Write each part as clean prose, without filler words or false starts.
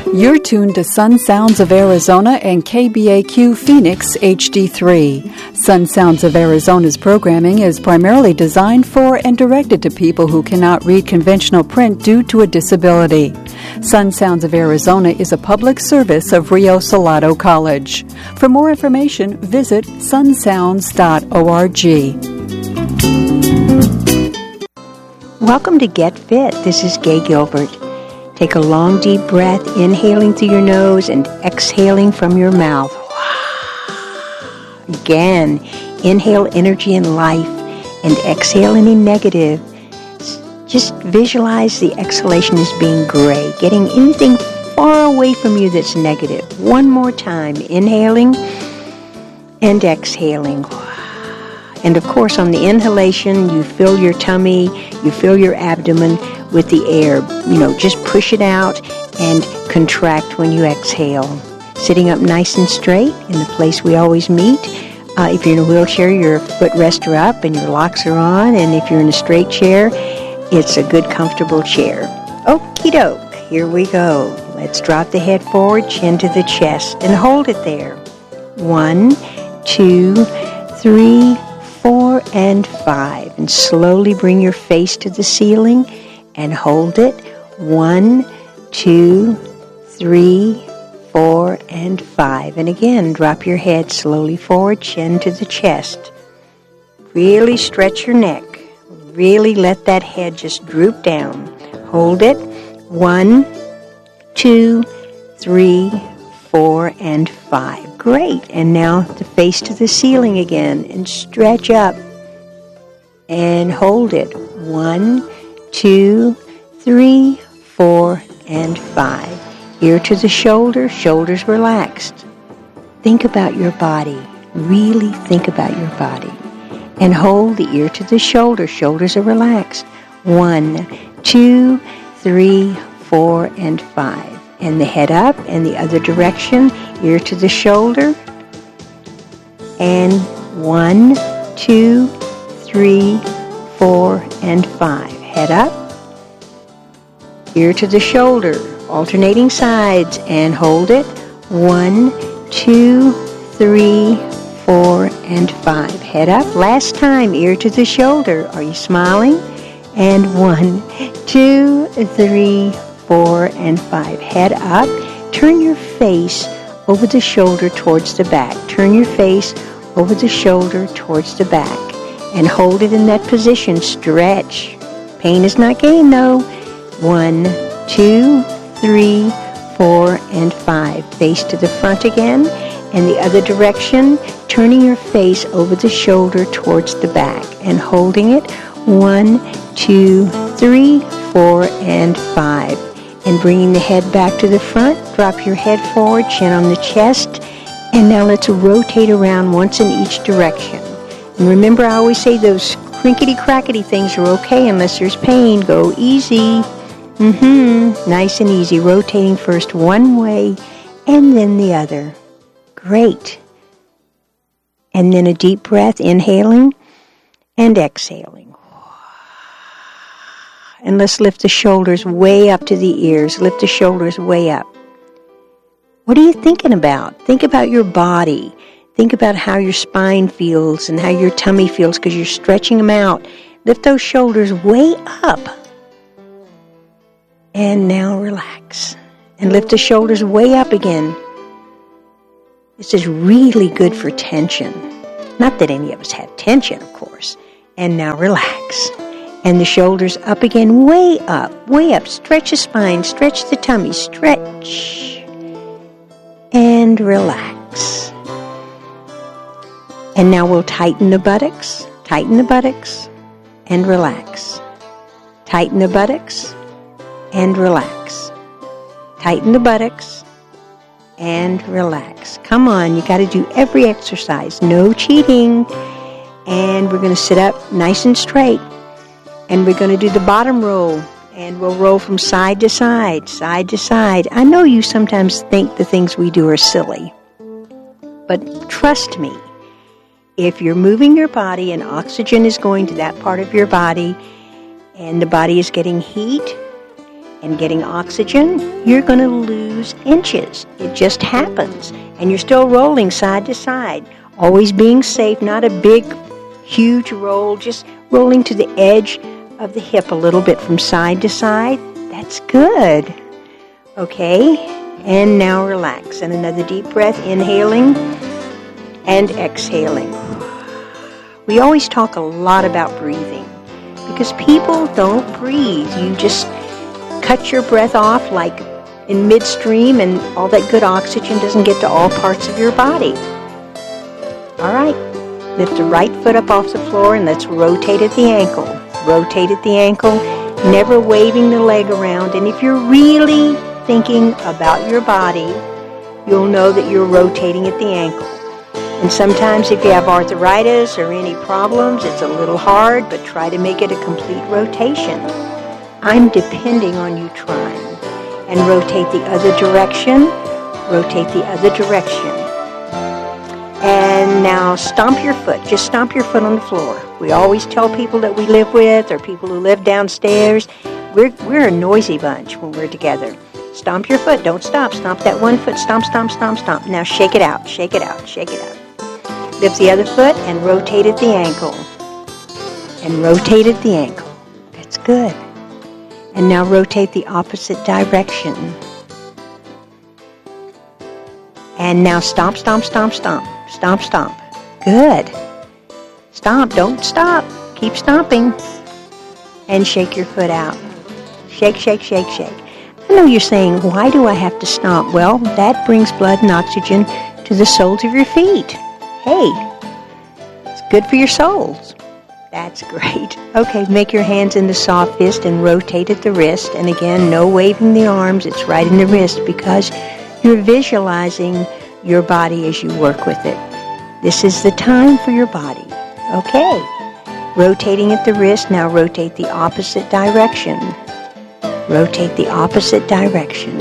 You're tuned to Sun Sounds of Arizona and KBAQ Phoenix HD3. Sun Sounds of Arizona's programming is primarily designed for and directed to people who cannot read conventional print due to a disability. Sun Sounds of Arizona is a public service of Rio Salado College. For more information, visit sunsounds.org. Welcome to Get Fit. This is Gay Gilbert. Take a long, deep breath, inhaling through your nose and exhaling from your mouth. Again, inhale energy and life and exhale any negative. Just visualize the exhalation as being gray, getting anything far away from you that's negative. One more time, inhaling and exhaling. And of course, on the inhalation, you fill your tummy, you fill your abdomen with the air. Just push it out and contract when you exhale. Sitting up nice and straight in the place we always meet. If you're in a wheelchair, your footrests are up and your locks are on. And if you're in a straight chair, it's a good, comfortable chair. Okie doke, here we go. Let's drop the head forward, chin to the chest, and hold it there. 1, 2, 3, 4, and 5. And slowly bring your face to the ceiling and hold it. 1, 2, 3, 4, and 5. And again, drop your head slowly forward, chin to the chest. Really stretch your neck. Really let that head just droop down. Hold it. 1, 2, 3, 4, and 5. Great. And now the face to the ceiling again. And stretch up. And hold it. 1, 2, 3, 4, and 5. Ear to the shoulder, shoulders relaxed. Think about your body. Really think about your body. And hold the ear to the shoulder, shoulders are relaxed. 1, 2, 3, 4, and 5. And the head up and the other direction, ear to the shoulder. And 1, 2, 3, 4, and 5. Head up, ear to the shoulder, alternating sides, and hold it. 1, 2, 3, 4, and 5. Head up. Last time, ear to the shoulder. Are you smiling? And 1, 2, 3, 4, and 5. Head up. Turn your face over the shoulder towards the back. Turn your face over the shoulder towards the back. And hold it in that position. Stretch. Pain is not gain, though. 1, 2, 3, 4, and 5. Face to the front again. And the other direction, turning your face over the shoulder towards the back and holding it. 1, 2, 3, 4, and 5. And bringing the head back to the front, drop your head forward, chin on the chest. And now let's rotate around once in each direction. And remember, I always say those crinkety-crackety things are okay unless there's pain. Go easy. Nice and easy. Rotating first one way and then the other. Great. And then a deep breath, inhaling and exhaling. And let's lift the shoulders way up to the ears. Lift the shoulders way up. What are you thinking about? Think about your body. Think about how your spine feels and how your tummy feels because you're stretching them out. Lift those shoulders way up. And now relax. And lift the shoulders way up again. This is really good for tension. Not that any of us have tension, of course. And now relax. And the shoulders up again, way up, way up. Stretch the spine, stretch the tummy, stretch. And relax. And now we'll tighten the buttocks, and relax. Tighten the buttocks, and relax. Tighten the buttocks, and relax. Come on, you got to do every exercise. No cheating. And we're going to sit up nice and straight. And we're going to do the bottom roll. And we'll roll from side to side, side to side. I know you sometimes think the things we do are silly. But trust me, if you're moving your body and oxygen is going to that part of your body and the body is getting heat, and getting oxygen, you're going to lose inches. It just happens. And you're still rolling side to side, always being safe, not a big, huge roll, just rolling to the edge of the hip a little bit from side to side. That's good. Okay, and now relax. And another deep breath, inhaling and exhaling. We always talk a lot about breathing because people don't breathe. You just cut your breath off like in midstream and all that good oxygen doesn't get to all parts of your body. All right, lift the right foot up off the floor and let's rotate at the ankle. Rotate at the ankle, never waving the leg around. And if you're really thinking about your body, you'll know that you're rotating at the ankle. And sometimes if you have arthritis or any problems, it's a little hard, but try to make it a complete rotation. I'm depending on you trying. And rotate the other direction. Rotate the other direction. And now stomp your foot. Just stomp your foot on the floor. We always tell people that we live with or people who live downstairs, we're a noisy bunch when we're together. Stomp your foot. Don't stop. Stomp that one foot. Stomp, stomp, stomp, stomp. Now shake it out. Shake it out. Shake it out. Lift the other foot and rotate at the ankle. And rotate at the ankle. That's good. And now rotate the opposite direction. And now stomp, stomp, stomp, stomp. Stomp, stomp. Good. Stomp. Don't stop. Keep stomping. And shake your foot out. Shake, shake, shake, shake. I know you're saying, why do I have to stomp? Well, that brings blood and oxygen to the soles of your feet. Hey, it's good for your soles. That's great. Okay, make your hands into soft fist and rotate at the wrist. And again, no waving the arms. It's right in the wrist because you're visualizing your body as you work with it. This is the time for your body. Okay. Rotating at the wrist. Now rotate the opposite direction. Rotate the opposite direction.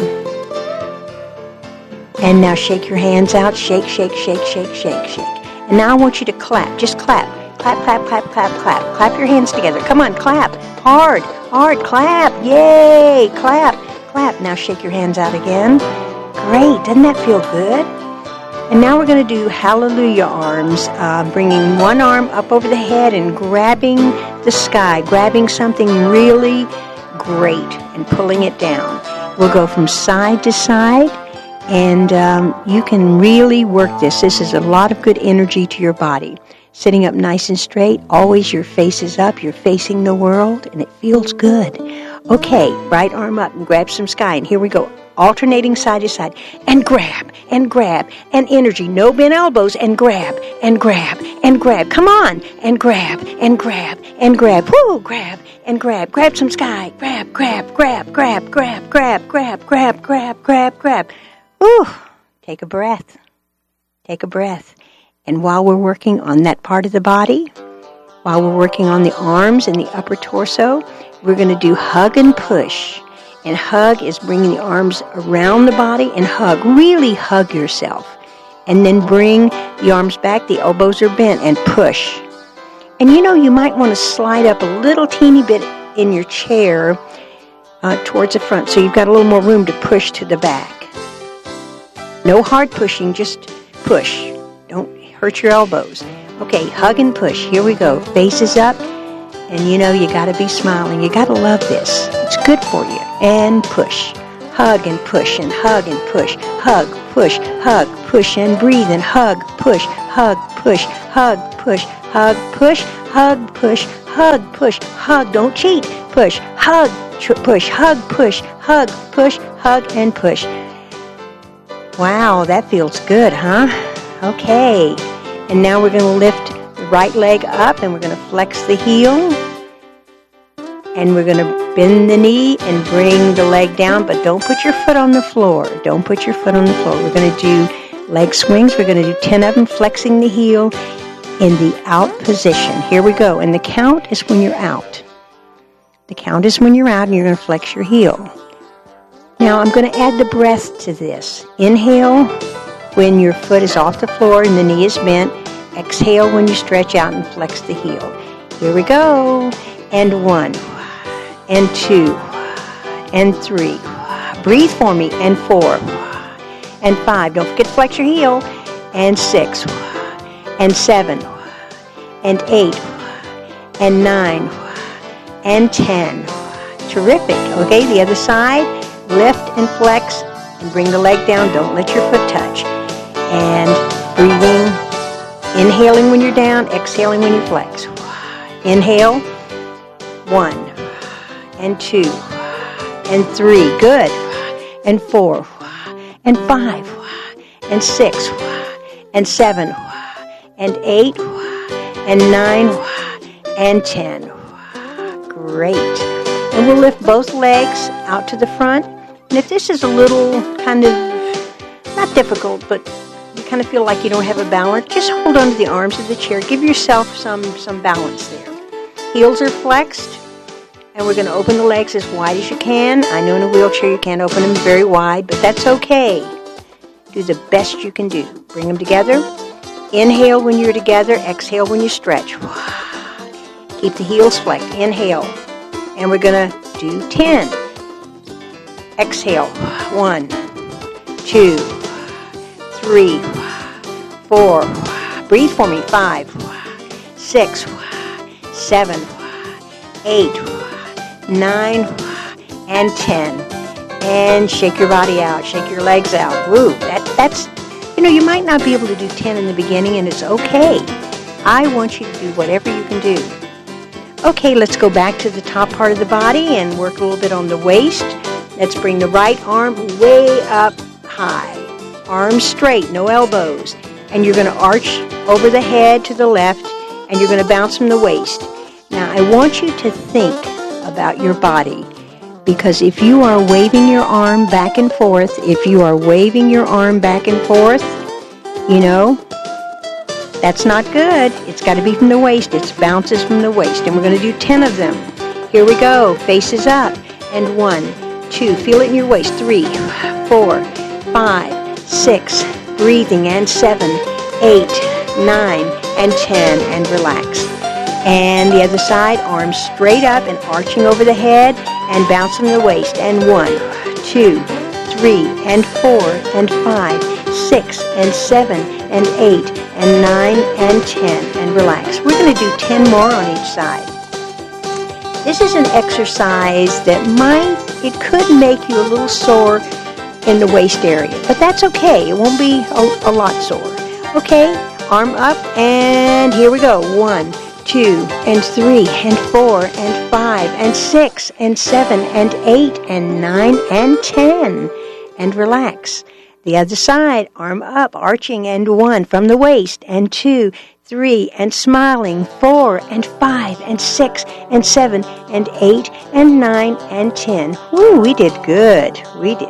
And now shake your hands out. Shake, shake, shake, shake, shake, shake. And now I want you to clap. Just clap. Clap, clap, clap, clap, clap. Clap your hands together. Come on, clap. Hard, hard, clap. Yay, clap, clap. Now shake your hands out again. Great. Doesn't that feel good? And now we're going to do hallelujah arms, bringing one arm up over the head and grabbing the sky, grabbing something really great and pulling it down. We'll go from side to side. And you can really work this. This is a lot of good energy to your body. Sitting up nice and straight, always your face is up, you're facing the world, and it feels good. Okay, right arm up and grab some sky. And here we go, alternating side to side. And grab, and energy. No bent elbows, and grab, and grab, and grab. Come on, and grab, and grab, and grab. Woo, grab, and grab. Grab some sky. Grab, grab, grab, grab, grab, grab, grab, grab, grab, grab, grab. Ooh, take a breath. Take a breath. And while we're working on that part of the body, while we're working on the arms and the upper torso, we're going to do hug and push. And hug is bringing the arms around the body and hug. Really hug yourself. And then bring the arms back, the elbows are bent, and push. And you might want to slide up a little teeny bit in your chair towards the front so you've got a little more room to push to the back. No hard pushing, just push. Don't hurt your elbows. Okay, hug and push. Here we go. Faces up. And you got to be smiling. You got to love this. It's good for you. And push. Hug and push and hug and push. Hug, push, and breathe and hug, push, hug, push, hug, push, hug, push, hug, push, hug, push, hug. Don't cheat. Push, hug, push, hug, push, hug, and push. Wow, that feels good, huh? Okay, and now we're going to lift the right leg up and we're going to flex the heel. And we're going to bend the knee and bring the leg down, but don't put your foot on the floor. Don't put your foot on the floor. We're going to do leg swings. We're going to do 10 of them, flexing the heel in the out position. Here we go, and the count is when you're out. The count is when you're out and you're going to flex your heel. Now I'm going to add the breath to this. Inhale when your foot is off the floor and the knee is bent. Exhale when you stretch out and flex the heel. Here we go. And 1, and 2, and 3. Breathe for me, and 4. And 5. Don't forget to flex your heel. And 6. And 7. And 8. And 9. And 10. Terrific. Okay, the other side. Lift and flex and bring the leg down. Don't let your foot touch. And breathing. Inhaling when you're down. Exhaling when you flex. Inhale. 1. And 2. And 3. Good. And 4. And 5. And 6. And 7. And 8. And 9. And 10. Great. And we'll lift both legs out to the front. And if this is a little kind of, not difficult, but you kind of feel like you don't have a balance, just hold on to the arms of the chair. Give yourself some balance there. Heels are flexed. And we're going to open the legs as wide as you can. I know in a wheelchair you can't open them very wide, but that's okay. Do the best you can do. Bring them together. Inhale when you're together. Exhale when you stretch. Keep the heels flexed. Inhale. And we're going to do 10. Exhale. 1, 2, 3, 4. Breathe for me. 5, 6, 7, 8, 9, and 10. And shake your body out. Shake your legs out. Woo. That's, you might not be able to do 10 in the beginning, and it's okay. I want you to do whatever you can do. Okay, let's go back to the top part of the body and work a little bit on the waist. Let's bring the right arm way up high. Arms straight, no elbows. And you're going to arch over the head to the left, and you're going to bounce from the waist. Now, I want you to think about your body, because if you are waving your arm back and forth, that's not good. It's got to be from the waist. It bounces from the waist. And we're going to do 10 of them. Here we go. Faces up. And 1, 2. Feel it in your waist. 3, 4, 5, 6. Breathing. And 7, 8, 9, and 10. And relax. And the other side. Arms straight up and arching over the head. And bounce from the waist. And 1, 2, 3, and 4, and 5, 6, and 7, and 8, and 9, and 10, and relax. We're going to do 10 more on each side. This is an exercise that it could make you a little sore in the waist area, but that's okay. It won't be a lot sore. Okay, arm up, and here we go. 1, 2, and 3, and 4, and 5, and 6, and 7, and 8, and 9, and 10, and relax. The other side, arm up, arching, and 1 from the waist, and 2, 3, and smiling, 4, and 5, and 6, and 7, and 8, and 9, and 10. Woo, we did good.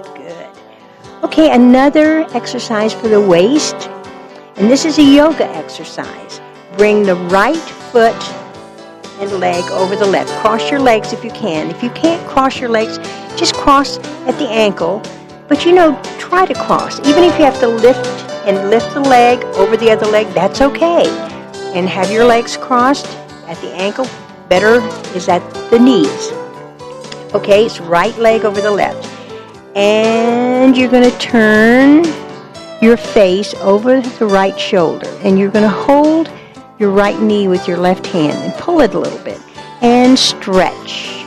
Okay, another exercise for the waist, and this is a yoga exercise. Bring the right foot and leg over the left. Cross your legs if you can. If you can't cross your legs, just cross at the ankle. But try to cross. Even if you have to lift the leg over the other leg, that's okay. And have your legs crossed at the ankle. Better is at the knees. Okay, it's right leg over the left. And you're going to turn your face over the right shoulder. And you're going to hold your right knee with your left hand and pull it a little bit. And stretch.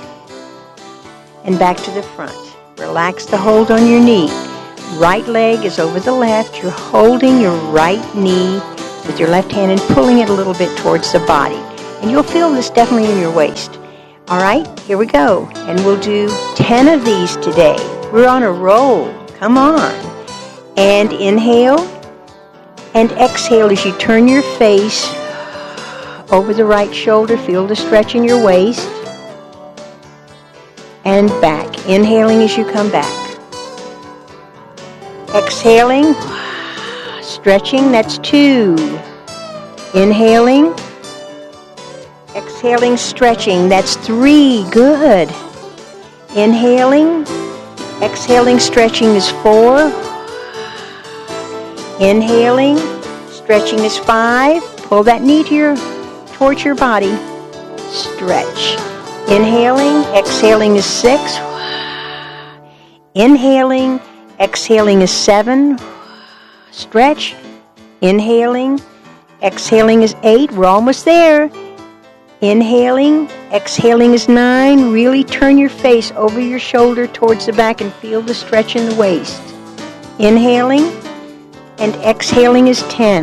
And back to the front. Relax the hold on your knee. Right leg is over the left. You're holding your right knee with your left hand and pulling it a little bit towards the body. And you'll feel this definitely in your waist. All right, here we go. And we'll do 10 of these today. We're on a roll. Come on. And inhale and exhale as you turn your face over the right shoulder. Feel the stretch in your waist. And back. Inhaling as you come back. Exhaling. Stretching. That's 2. Inhaling. Exhaling. Stretching. That's 3. Good. Inhaling. Exhaling. Stretching is 4. Inhaling. Stretching is 5. Pull that knee towards your body. Stretch. Inhaling, exhaling is 6. Inhaling, exhaling is 7. Stretch. Inhaling, exhaling is 8. We're almost there. Inhaling, exhaling is 9. Really turn your face over your shoulder towards the back and feel the stretch in the waist. Inhaling and exhaling is 10.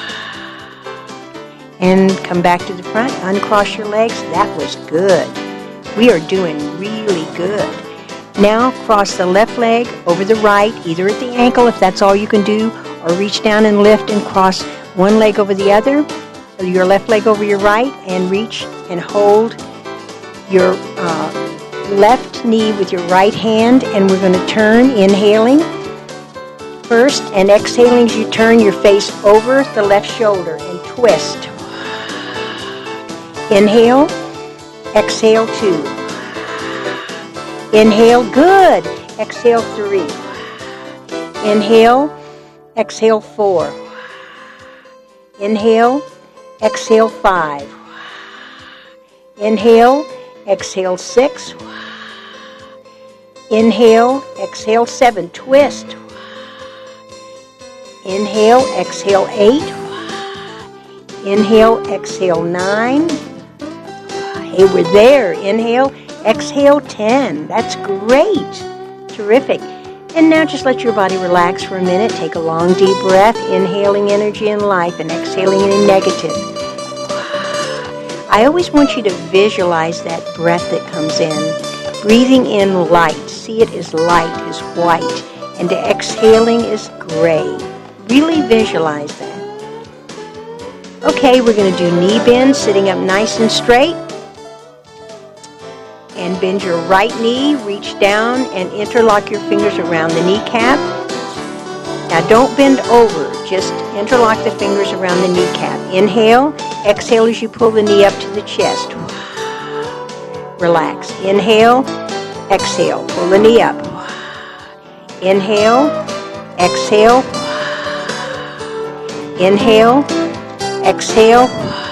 And come back to the front, uncross your legs. That was good. We are doing really good. Now cross the left leg over the right, either at the ankle if that's all you can do, or reach down and lift and cross one leg over the other, your left leg over your right, and reach and hold your left knee with your right hand, and we're going to turn, inhaling first, and exhaling as you turn your face over the left shoulder and twist. Inhale, exhale 2. Inhale, good. Exhale 3. Inhale, exhale 4. Inhale, exhale 5. Inhale, exhale 6. Inhale, exhale 7. Twist. Inhale, exhale 8. Inhale, exhale 9. Hey, we're there. Inhale, exhale 10. That's great. Terrific. And now just let your body relax for a minute. Take a long, deep breath, inhaling energy and life and exhaling any negative. I always want you to visualize that breath that comes in. Breathing in light. See it as light, as white. And exhaling is gray. Really visualize that. Okay, we're going to do knee bend, sitting up nice and straight. And bend your right knee, reach down and interlock your fingers around the kneecap. Now don't bend over, just interlock the fingers around the kneecap. Inhale, exhale as you pull the knee up to the chest. Relax. Inhale, exhale, pull the knee up. Inhale, exhale. Inhale, exhale.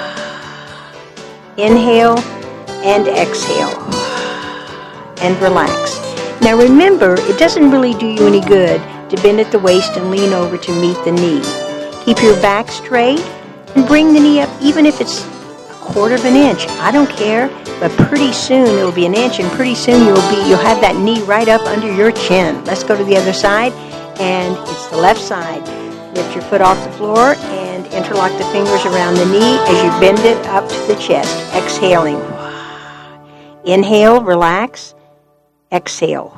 Inhale and exhale. And relax. Now remember, it doesn't really do you any good to bend at the waist and lean over to meet the knee. Keep your back straight and bring the knee up, even if it's 1/4 of an inch. I don't care, but pretty soon it'll be an inch, and pretty soon you'll have that knee right up under your chin. Let's go to the other side, and it's the left side. Lift your foot off the floor and interlock the fingers around the knee as you bend it up to the chest. Exhaling. Inhale, relax. Exhale.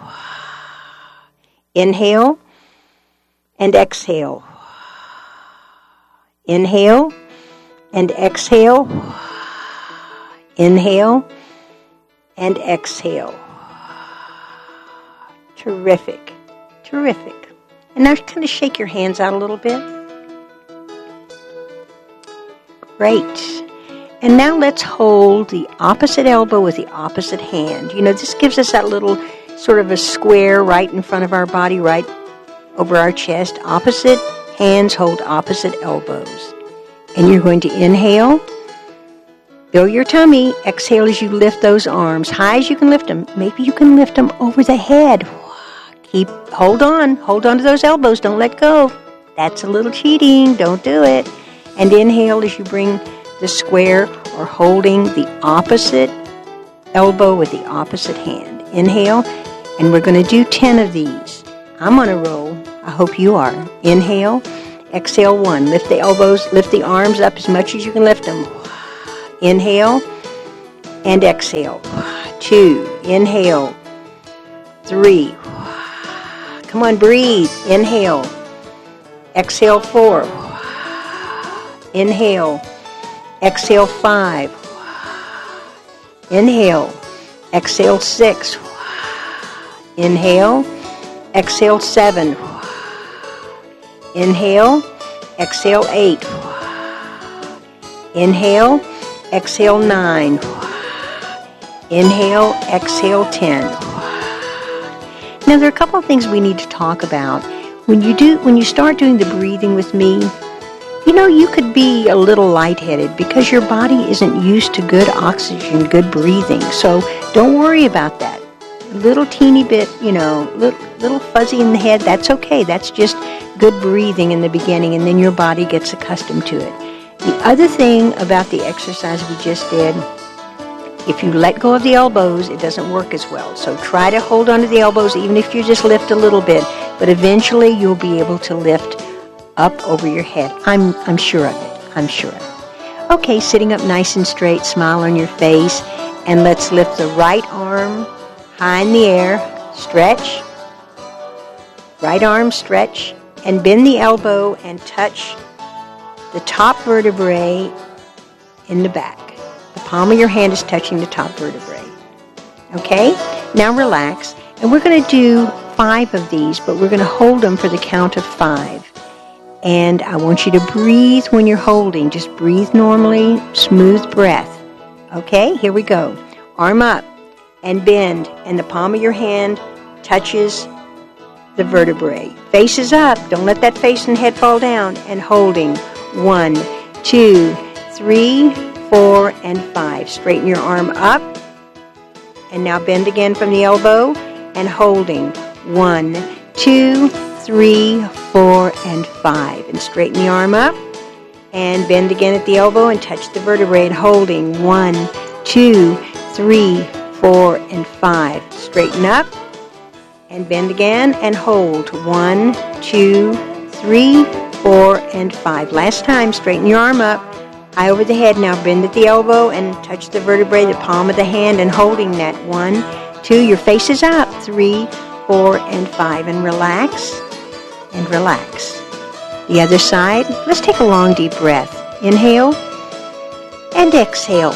Inhale and exhale. Inhale and exhale. Inhale and exhale. Terrific. Terrific. And now kind of shake your hands out a little bit. Great. And now let's hold the opposite elbow with the opposite hand. You know, this gives us that little sort of a square right in front of our body, right over our chest. Opposite hands hold opposite elbows. And you're going to inhale. Feel your tummy. Exhale as you lift those arms. High as you can lift them. Maybe you can lift them over the head. Hold on. Hold on to those elbows. Don't let go. That's a little cheating. Don't do it. And inhale as you bring the square or holding the opposite elbow with the opposite hand. Inhale, and we're going to do 10 of these. I'm on a roll. I hope you are. Inhale, exhale 1. Lift the elbows, lift the arms up as much as you can lift them. Inhale and exhale. 2. Inhale. 3. Come on, breathe. Inhale. Exhale 4. Inhale. Exhale 5. Inhale. Exhale 6. Inhale. Exhale 7. Inhale. Exhale 8. Inhale. Exhale 9. Inhale. Exhale 10. Now there are a couple of things we need to talk about. When you start doing the breathing with me, you know, you could be a little lightheaded because your body isn't used to good oxygen, good breathing. So don't worry about that. a little teeny bit, little fuzzy in the head, that's okay. That's just good breathing in the beginning, and then your body gets accustomed to it. The other thing about the exercise we just did, if you let go of the elbows, it doesn't work as well. So try to hold onto the elbows, even if you just lift a little bit. But eventually, you'll be able to lift up over your head. I'm sure of it. I'm sure of it. Okay, sitting up nice and straight, smile on your face, and let's lift the right arm high in the air. Stretch. Right arm, stretch. And bend the elbow and touch the top vertebrae in the back. The palm of your hand is touching the top vertebrae. Okay? Now relax. And we're going to do 5 of these, but we're going to hold them for the count of 5. And I want you to breathe when you're holding. Just breathe normally, smooth breath. Okay? Here we go. Arm up and bend, and the palm of your hand touches the vertebrae. Face is up. Don't let that face and head fall down. And holding. 1, 2, 3, 4, and 5. Straighten your arm up. And now bend again from the elbow. And holding. 1, 2, 3, 4, and 5. And straighten the arm up. And bend again at the elbow and touch the vertebrae. And holding. 1, 2, 3, 4, and 5. Straighten up. And bend again and hold. 1, 2, 3, 4, and 5. Last time, straighten your arm up, high over the head. Now bend at the elbow and touch the vertebrae, the palm of the hand, and holding that. 1, 2, your face is up. 3, 4, and 5. And relax, and relax. The other side, let's take a long, deep breath. Inhale, and exhale.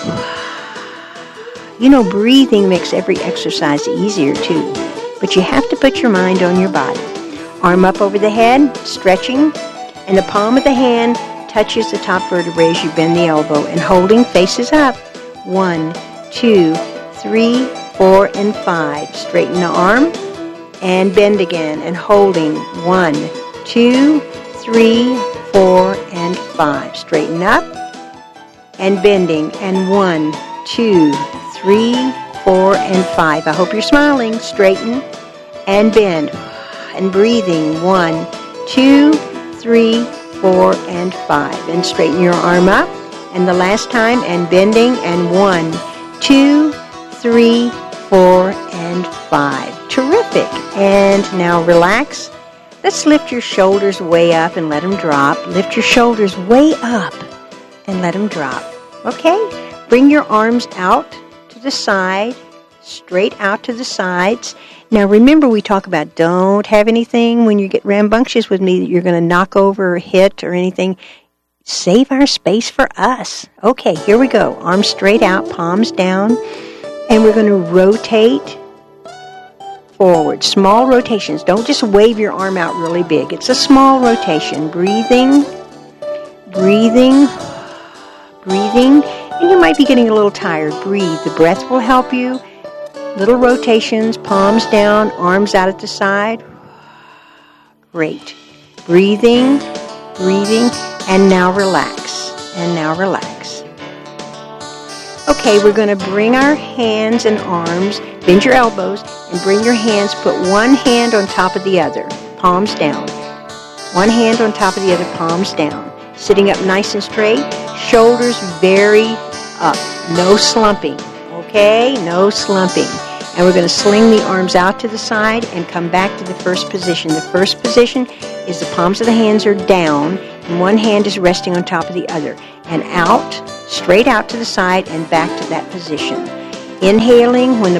Breathing makes every exercise easier, too. But you have to put your mind on your body. Arm up over the head, stretching, and the palm of the hand touches the top vertebrae as you bend the elbow, and holding, faces up. 1, 2, 3, 4, and 5. Straighten the arm, and bend again, and holding. 1, 2, 3, 4, and 5. Straighten up, and bending, and 1, 2, 3, 4, and 5. I hope you're smiling. Straighten and bend. And breathing. 1, 2, 3, 4, and 5. And straighten your arm up. And the last time, and bending. And 1, 2, 3, 4, and 5. Terrific. And now relax. Let's lift your shoulders way up and let them drop. Lift your shoulders way up and let them drop. Okay? Bring your arms out to the side, straight out to the sides. Now remember, we talk about don't have anything when you get rambunctious with me that you're going to knock over or hit or anything. Save our space for us. Okay, here we go. Arms straight out, palms down, and we're going to rotate forward. Small rotations. Don't just wave your arm out really big. It's a small rotation. Breathing, breathing, breathing. And you might be getting a little tired. Breathe. The breath will help you. Little rotations, palms down, arms out at the side. Great. Breathing, breathing, and now relax. And now relax. Okay, we're going to bring our hands and arms, bend your elbows, and bring your hands, put one hand on top of the other, palms down. One hand on top of the other, palms down. Sitting up nice and straight, shoulders very up. No slumping, okay? No slumping. And we're going to sling the arms out to the side and come back to the first position. The first position is the palms of the hands are down, and one hand is resting on top of the other. And out, straight out to the side and back to that position. Inhaling when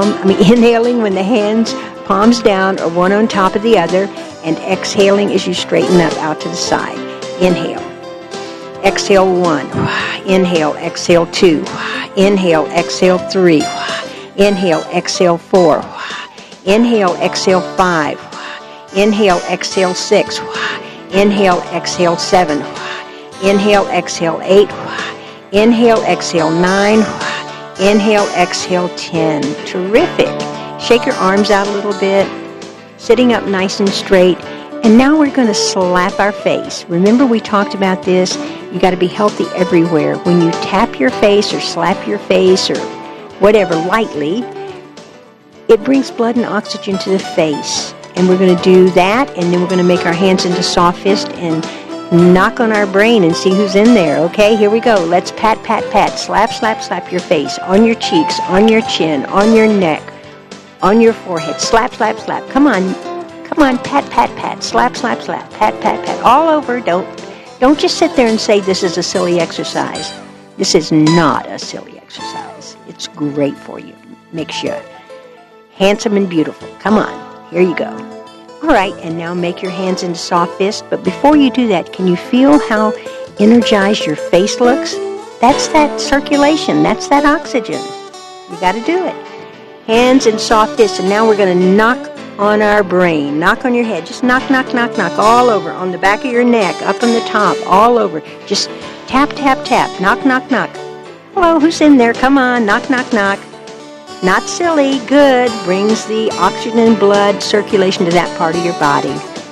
the hands, palms down, are one on top of the other, and exhaling as you straighten up out to the side. Inhale. Exhale 1. Inhale, exhale 2. Inhale, exhale 3. Inhale, exhale 4. Inhale, exhale 5. Inhale, exhale 6. Inhale, exhale 7. Inhale, exhale 8. Inhale, exhale 9. Inhale, exhale 10. Terrific. Shake your arms out a little bit. Sitting up nice and straight. And now we're going to slap our face. Remember we talked about this. You got to be healthy everywhere. When you tap your face or slap your face or whatever lightly, It brings blood and oxygen to the face. And we're going to do that, and then we're going to make our hands into soft fist and knock on our brain and see who's in there. Okay, here we go. Let's pat, pat, pat, slap, slap, slap your face, on your cheeks, on your chin, on your neck, on your forehead. Slap, slap, slap. Come on, pat, pat, pat, slap, slap, slap, pat, pat, pat, all over. Don't just sit there and say this is a silly exercise. This is not a silly exercise. It's great for you. Makes you handsome and beautiful. Come on. Here you go. All right, and now make your hands into soft fist. But before you do that, can you feel how energized your face looks? That's that circulation. That's that oxygen. You got to do it. Hands in soft fist. And now we're going to knock on our brain. Knock on your head. Just knock, knock, knock, knock all over. On the back of your neck, up on the top, all over. Just tap, tap, tap. Knock, knock, knock. Hello, who's in there? Come on. Knock, knock, knock. Not silly, good, brings the oxygen and blood circulation to that part of your body.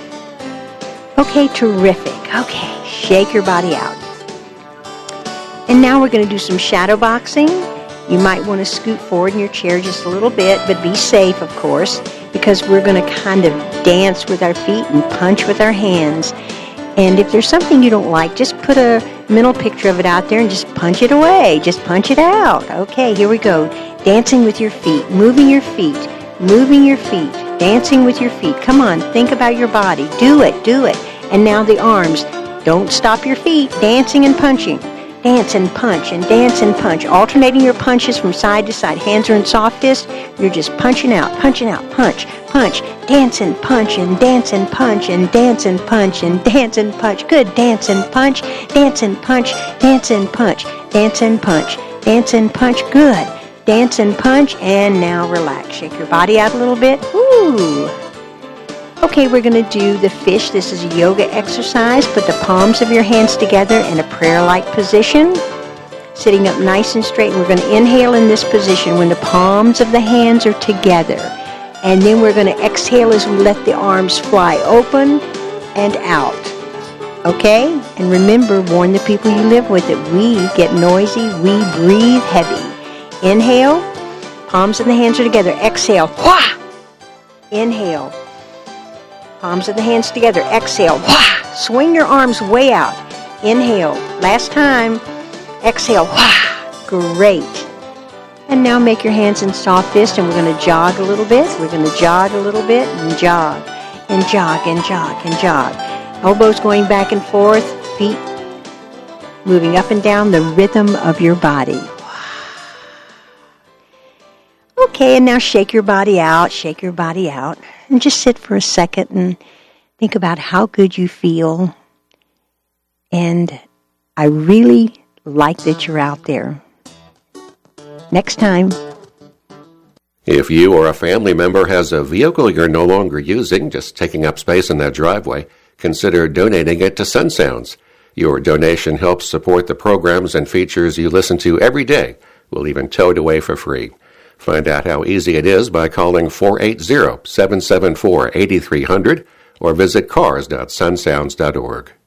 Okay, terrific. Okay, shake your body out. And now we're going to do some shadow boxing. You might want to scoot forward in your chair just a little bit, but be safe, of course, because we're going to kind of dance with our feet and punch with our hands. And if there's something you don't like, just put a mental picture of it out there and just punch it away. Just punch it out. Okay, here we go. Dancing with your feet, moving your feet, dancing with your feet. Come on, think about your body. Do it. And now the arms. Don't stop your feet. Dancing and punching. Dance and punch and dance and punch. Alternating your punches from side to side. Hands are in soft fist. You're just punching out, punch. Dance and punch and dance and punch and dance and punch and dance and punch. Good. Dance and punch, dance and punch, dance and punch, dance and punch, dance and punch. Good. Dance and punch, and now relax. Shake your body out a little bit. Ooh. Okay, we're going to do the fish. This is a yoga exercise. Put the palms of your hands together in a prayer-like position, sitting up nice and straight. And we're going to inhale in this position when the palms of the hands are together. And then we're going to exhale as we let the arms fly open and out. Okay? And remember, warn the people you live with that we get noisy, we breathe heavy. Inhale, palms of the hands are together. Exhale, wha! Inhale, palms of the hands together. Exhale, wha! Swing your arms way out. Inhale, last time. Exhale, wha! Great. And now make your hands in soft fist, and we're going to jog a little bit. We're going to jog a little bit and jog, and jog, and jog, and jog. Elbows going back and forth, feet moving up and down, the rhythm of your body. Okay, and now shake your body out, and just sit for a second and think about how good you feel. And I really like that you're out there. Next time. If you or a family member has a vehicle you're no longer using, just taking up space in that driveway, consider donating it to Sun Sounds. Your donation helps support the programs and features you listen to every day. We'll even tow it away for free. Find out how easy it is by calling 480-774-8300 or visit cars.sunsounds.org.